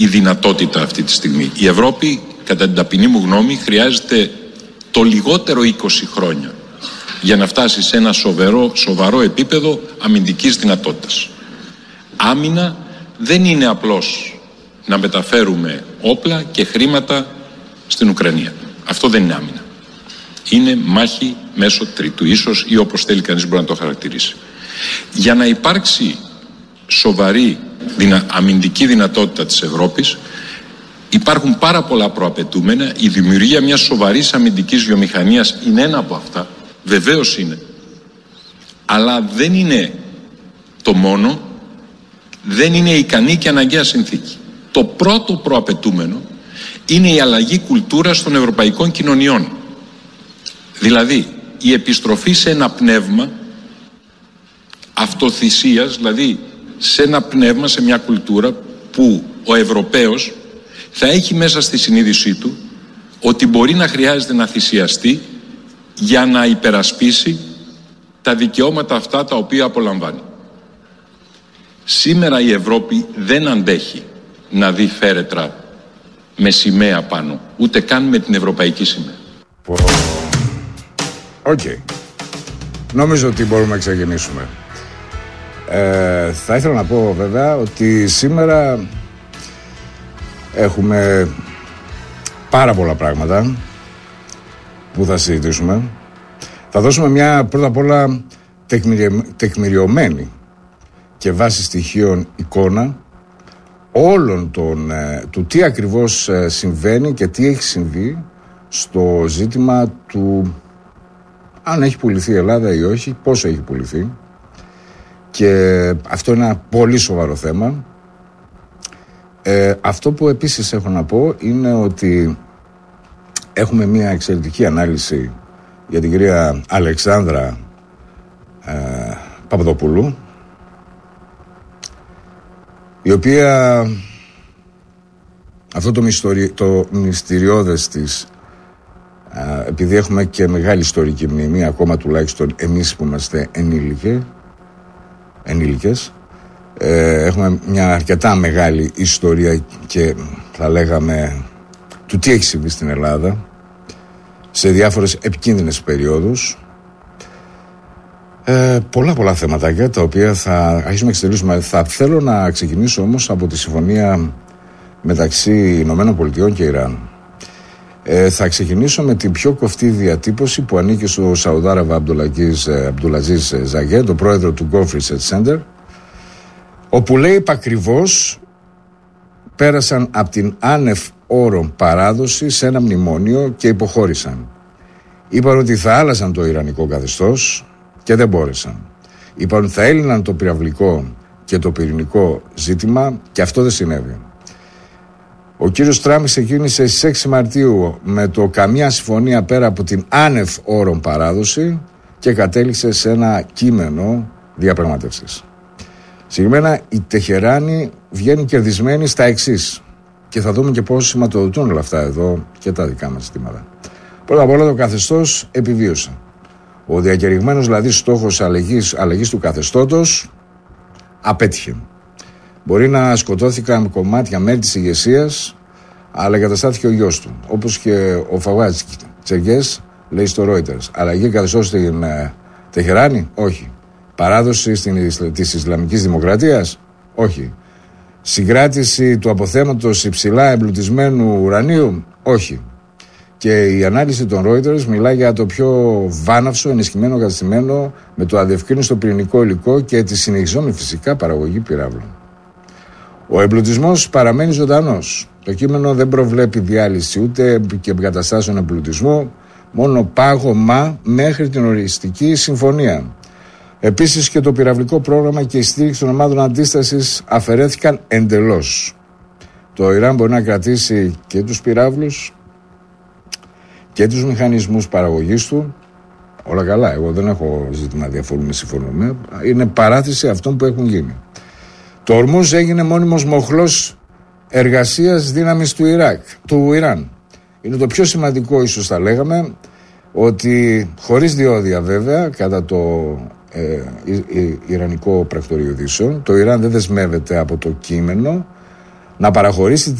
η δυνατότητα αυτή τη στιγμή. Η Ευρώπη, κατά την ταπεινή μου γνώμη, χρειάζεται το λιγότερο 20 χρόνια για να φτάσει σε ένα σοβαρό επίπεδο αμυντικής δυνατότητας. Άμυνα δεν είναι απλώς να μεταφέρουμε όπλα και χρήματα στην Ουκρανία. Αυτό δεν είναι άμυνα. Είναι μάχη μέσω τρίτου, ίσως, ή όπως θέλει κανείς μπορεί να το χαρακτηρίσει. Για να υπάρξει σοβαρή αμυντική δυνατότητα της Ευρώπης, υπάρχουν πάρα πολλά προαπαιτούμενα. Η δημιουργία μιας σοβαρής αμυντικής βιομηχανίας είναι ένα από αυτά. Βεβαίως είναι. Αλλά δεν είναι το μόνο, δεν είναι ικανή και αναγκαία συνθήκη. Το πρώτο προαπαιτούμενο είναι η αλλαγή κουλτούρας των ευρωπαϊκών κοινωνιών. Δηλαδή, η επιστροφή σε ένα πνεύμα αυτοθυσίας, δηλαδή σε ένα πνεύμα, σε μια κουλτούρα που ο Ευρωπαίος θα έχει μέσα στη συνείδησή του ότι μπορεί να χρειάζεται να θυσιαστεί για να υπερασπίσει τα δικαιώματα αυτά τα οποία απολαμβάνει. Σήμερα η Ευρώπη δεν αντέχει να δει φέρετρα με σημαία πάνω, ούτε καν με την ευρωπαϊκή σημαία. Οκ. Νομίζω ότι μπορούμε να ξεκινήσουμε. Θα ήθελα να πω βέβαια ότι σήμερα έχουμε πάρα πολλά πράγματα που θα συζητήσουμε. Θα δώσουμε μια πρώτα απ' όλα τεκμηριωμένη και βάσει στοιχείων εικόνα όλων του τι ακριβώς συμβαίνει και τι έχει συμβεί στο ζήτημα του αν έχει πουληθεί η Ελλάδα ή όχι, πόσο έχει πουληθεί, και αυτό είναι ένα πολύ σοβαρό θέμα. Αυτό που επίσης έχω να πω είναι ότι έχουμε μια εξαιρετική ανάλυση για την κυρία Αλεξάνδρα Παπαδοπούλου, η οποία αυτό το μυστηριώδες της, επειδή έχουμε και μεγάλη ιστορική μνήμη, ακόμα τουλάχιστον εμείς που είμαστε ενήλικες, έχουμε μια αρκετά μεγάλη ιστορία και θα λέγαμε του τι έχει συμβεί στην Ελλάδα σε διάφορες επικίνδυνες περιόδους. Πολλά θέματα τα οποία θα αρχίσουμε να εξελίσσουμε. Θα θέλω να ξεκινήσω όμως από τη συμφωνία μεταξύ Ηνωμένων Πολιτειών και Ιράν. Θα ξεκινήσω με την πιο κοφτή διατύπωση που ανήκει στο Σαουδάραβα Αμπτουλαζίζ Ζαγέ, τον πρόεδρο του Gulf Research Center, όπου λέει επακριβώς πέρασαν από την άνευ όρων παράδοση σε ένα μνημόνιο και υποχώρησαν. Είπαν ότι θα άλλαζαν το ιρανικό καθεστώς και δεν μπόρεσαν. Είπαν ότι θα έλυναν το πυραυλικό και το πυρηνικό ζήτημα και αυτό δεν συνέβη. Ο κύριος Τραμπ ξεκίνησε στις 6 Μαρτίου με το καμιά συμφωνία πέρα από την άνευ όρων παράδοση και κατέληξε σε ένα κείμενο διαπραγματεύσεις. Συγκεκριμένα η Τεχεράνη βγαίνει κερδισμένη στα εξής και θα δούμε και πώς σηματοδοτούν όλα αυτά εδώ και τα δικά μας ζητήματα. Πρώτα απ' όλα το καθεστώς επιβίωσε. Ο διακηρυγμένος δηλαδή στόχος αλλαγής του καθεστώτος απέτυχε. Μπορεί να σκοτώθηκαν κομμάτια μέλη της ηγεσίας, αλλά εγκαταστάθηκε ο γιος του. Όπως και ο Φαγουάτ Τσεργές λέει στο Reuters. Αλλαγή καθεστώς στην Τεχεράνη, όχι. Παράδοση της Ισλαμικής Δημοκρατίας, όχι. Συγκράτηση του αποθέματος υψηλά εμπλουτισμένου ουρανίου, όχι. Και η ανάλυση των Reuters μιλάει για το πιο βάναυσο, ενισχυμένο καταστημένο με το αδιευκρίνιστο πυρηνικό υλικό και τη συνεχιζόμενη φυσικά παραγωγή πυράβλων. Ο εμπλουτισμός παραμένει ζωντανός. Το κείμενο δεν προβλέπει διάλυση ούτε και εγκαταστάσεων εμπλουτισμού, μόνο πάγωμα μέχρι την οριστική συμφωνία. Επίσης και το πυραυλικό πρόγραμμα και η στήριξη των ομάδων αντίστασης αφαιρέθηκαν εντελώς. Το Ιράν μπορεί να κρατήσει και τους πυράβλους και τους μηχανισμούς παραγωγής του. Όλα καλά, εγώ δεν έχω ζήτημα διαφορούμε, συμφωνούμε. Είναι παράθεση αυτών που έχουν γίνει. Το Ορμούζ έγινε μόνιμος μοχλός εργασίας δύναμης του Ιράν. Είναι το πιο σημαντικό, ίσως θα λέγαμε, ότι χωρίς διόδια βέβαια κατά το Ιρανικό πρακτορείο ειδήσεων, το Ιράν δεν δεσμεύεται από το κείμενο να παραχωρήσει